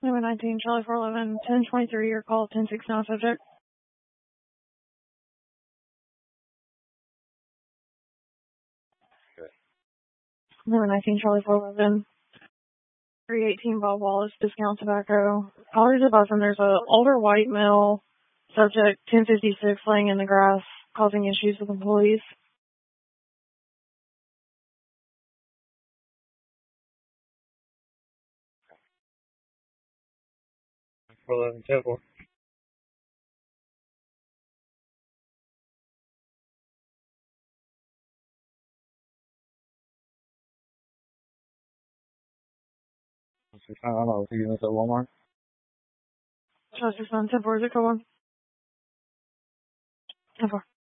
Number 19, Charlie 411, 1023, your call, 1069 subject. Okay. Number 19, Charlie 411, 318, Bob Wallace, Discount Tobacco. Callers advising there's an older white male subject, 1056, laying in the grass, causing issues with employees. 411, 10-4. I don't know. You gonna say Walmart? Charlie 69, 10-4, is it go on? 10-4.